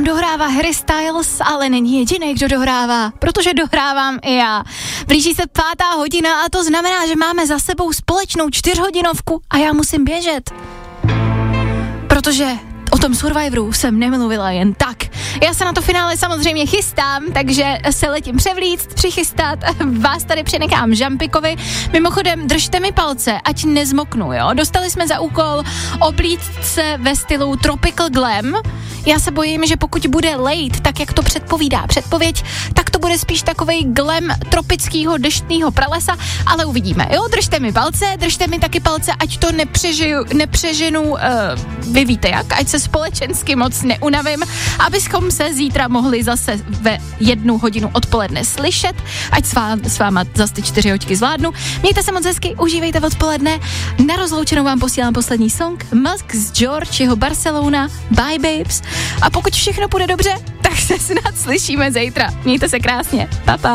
Dohrává Harry Styles, ale není jediný, kdo dohrává, protože dohrávám i já. Blíží se 5. hodina a to znamená, že máme za sebou společnou 4hodinovku a já musím běžet. Protože o tom Survivoru jsem nemluvila jen tak. Já se na to finále samozřejmě chystám, takže se letím převlíct, přichystat, vás tady přenechám Žampikovi. Mimochodem, držte mi palce, ať nezmoknu, jo? Dostali jsme za úkol oblíct se ve stylu Tropical Glam. Já se bojím, že pokud bude lejt, tak jak to předpovídá předpověď, tak to bude spíš takovej glam tropického deštného pralesa, ale uvidíme, jo? Držte mi palce, držte mi taky palce, ať to nepřeženu, vy víte jak, ať se společensky moc neunavím, abychom se zítra mohli zase ve 1 hodinu odpoledne slyšet, ať s váma zase ty 4 hoďky zvládnu. Mějte se moc hezky, užívejte odpoledne. Na rozloučenou vám posílám poslední song Max George, jeho Barcelona, Bye Babes. A pokud všechno půjde dobře, tak se snad slyšíme zítra. Mějte se krásně. Pa, pa.